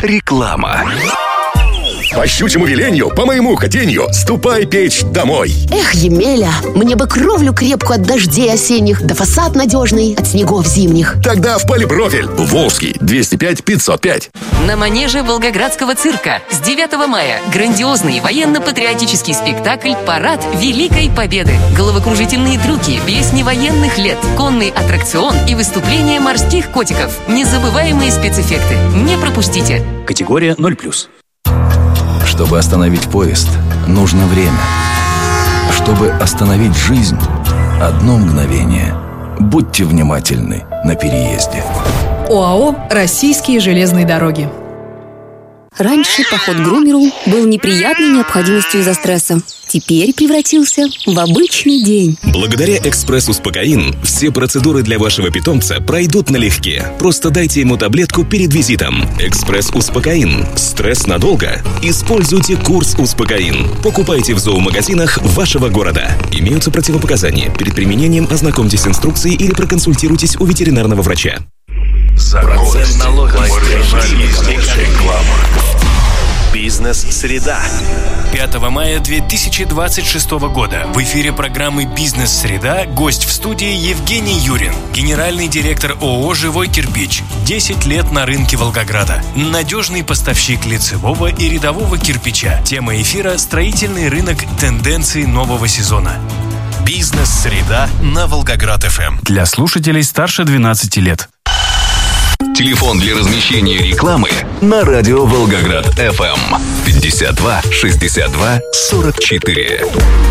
Реклама. По щучьему велению, по моему хотению, ступай печь домой. Эх, Емеля, мне бы кровлю крепкую от дождей осенних, да фасад надежный от снегов зимних. Тогда в Полипрофиль. Волжский, 205-505. На манеже Волгоградского цирка с 9 мая грандиозный военно-патриотический спектакль «Парад Великой Победы». Головокружительные трюки, песни военных лет, конный аттракцион и выступления морских котиков. Незабываемые спецэффекты. Не пропустите. Категория 0+. Чтобы остановить поезд, нужно время. Чтобы остановить жизнь, одно мгновение. Будьте внимательны на переезде. ОАО «Российские железные дороги». Раньше поход к грумеру был неприятной необходимостью из-за стресса. Теперь превратился в обычный день. Благодаря «Экспресс-Успокоин» все процедуры для вашего питомца пройдут налегке. Просто дайте ему таблетку перед визитом. «Экспресс-Успокоин». Стресс надолго? Используйте курс «Успокоин». Покупайте в зоомагазинах вашего города. Имеются противопоказания. Перед применением ознакомьтесь с инструкцией или проконсультируйтесь у ветеринарного врача. Процент налогов. Бизнес-среда. 5 мая 2026 года в эфире программы «Бизнес-среда» гость в студии Евгений Юрин, генеральный директор ООО «Живой кирпич». 10 лет на рынке Волгограда. Надежный поставщик лицевого и рядового кирпича. Тема эфира «Строительный рынок. Тенденции нового сезона». «Бизнес-среда» на Волгоград-ФМ. Для слушателей старше 12 лет. Телефон для размещения рекламы на радио Волгоград ФМ 52 62 44.